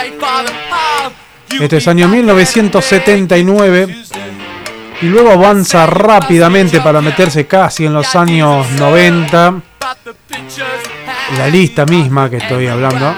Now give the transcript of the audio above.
Este es año 1979. Y luego avanza rápidamente para meterse casi en los años 90. La lista misma que estoy hablando.